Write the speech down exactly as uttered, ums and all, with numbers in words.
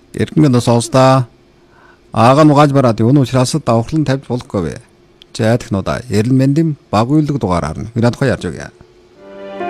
Эргэн сонсдоо аага нугааж бараад юуны учраас давхарлан тавьж болохгүй вэ? За технодаа эрен мэндим баг үйлдэх дугаараар нь. Ирээд хоо ярьж өгье.